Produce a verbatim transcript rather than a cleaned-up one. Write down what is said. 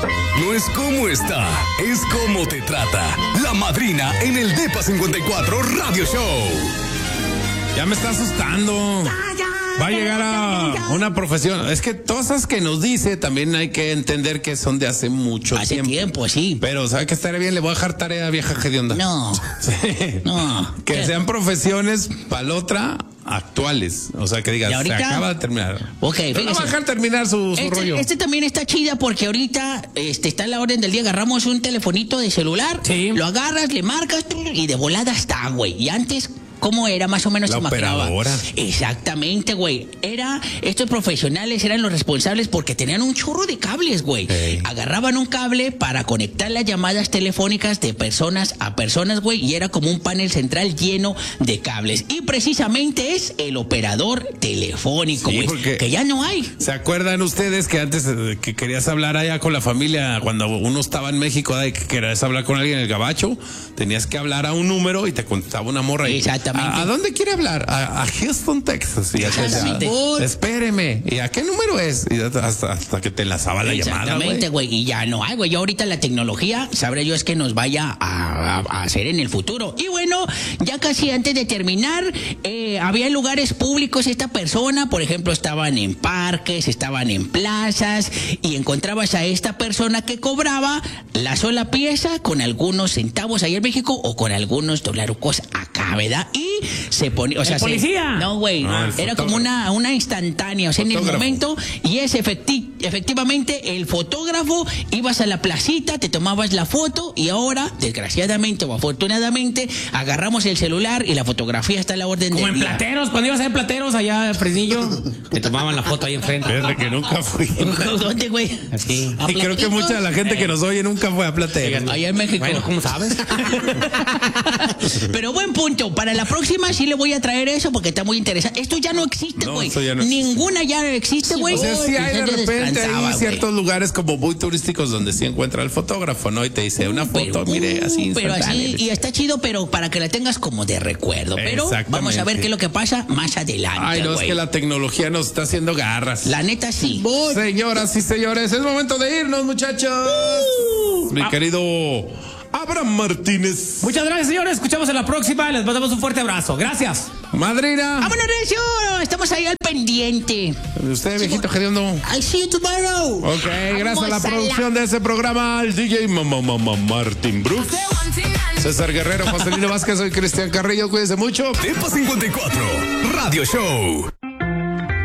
No es cómo está, es cómo te trata. La madrina en el Depa cincuenta y cuatro Radio Show. Ya me está asustando. Va a llegar a una profesión. Es que todas esas que nos dice también hay que entender que son de hace mucho hace tiempo. tiempo, sí. Pero ¿sabe qué estaría bien? Le voy a dejar tarea, vieja hedionda. No. Sí. No. Que ¿Qué? sean profesiones para la otra actuales. O sea, que digas, ahorita? se acaba de terminar. Ok, Pero no fíjese. va a dejar terminar su, su Este, rollo. este también está chida porque ahorita este, está en la orden del día. Agarramos un telefonito de celular, Sí. lo agarras, le marcas y de volada está, güey. Y antes, ¿cómo era? Más o menos La se imaginaba. operadora. Exactamente, güey. Era, estos profesionales eran los responsables porque tenían un chorro de cables, güey. Hey. Agarraban un cable para conectar las llamadas telefónicas de personas a personas, güey. Y era como un panel central lleno de cables. Y precisamente es el operador telefónico, Sí, güey. porque- Que ya no hay. ¿Se acuerdan ustedes que antes eh, que querías hablar allá con la familia, cuando uno estaba en México, eh, que querías hablar con alguien en el gabacho, tenías que hablar a un número y te contestaba una morra y Exactamente. ¿A, a dónde quiere hablar? A, a Houston, Texas. Y ya te decía, Exactamente. espéreme. ¿Y a qué número es? Y hasta, hasta que te enlazaba la llamada, Exactamente, güey. güey. Y ya no hay, güey. Ya ahorita la tecnología, sabré yo, es que nos vaya a, a- a hacer en el futuro. Y bueno, ya casi antes de terminar, eh, había lugares públicos esta persona, por ejemplo, estaban en parques, estaban en plazas, y encontrabas a esta persona que cobraba la sola pieza con algunos centavos allá en México o con algunos dolarucos acá, ¿verdad? Y se ponía, o sea, ¡El se- policía! no, güey, No, el era fotógrafo. como una, una instantánea, o sea, en el Fotógrafo. momento, y es efecti- efectivamente el fotógrafo, ibas a la placita, te tomabas la foto, y ahora, desgraciadamente o afortunadamente, agarramos el celular y la fotografía está a la orden Como del en día. Plateros, cuando ibas a ver Plateros allá en Fresnillo, te tomaban la foto ahí enfrente. Fíjate que nunca fui. ¿Dónde, güey? Así. ¿A Y creo que Platinos? mucha de la gente que nos oye nunca fue a Plateros. Allá en México. Bueno, ¿cómo sabes? Pero buen punto. Para la próxima sí le voy a traer eso porque está muy interesante. Esto ya no existe, No, güey. esto ya no existe. Ninguna ya existe, güey. O sea, sí hay de Ya te repente descansaba, hay güey. ciertos lugares como muy turísticos donde sí encuentra el fotógrafo, ¿no? Y te dice una foto, Pero, mire, así. uh, pero así, instantánea. y está chido, pero para que la tengas como de recuerdo. Pero Exactamente. vamos a ver qué es lo que pasa más adelante. Ay, no, es güey. que la tecnología nos está haciendo garras. La neta sí. Señoras y señores, es momento de irnos, muchachos. Mi Ah. querido Abraham Martínez. Muchas gracias, señores. Escuchamos en la próxima y les mandamos un fuerte abrazo. Gracias. Madrina. ¡Vámonos, Recio! Estamos ahí al pendiente. Usted, viejito hediondo. I'll see you tomorrow. Ok, gracias a la Vamos producción de ese programa, al D J Mamá Mamá Martín Brooks, César Guerrero, Joselino Vázquez, soy Cristian Carrillo, cuídense mucho. Depa cincuenta y cuatro Radio Show.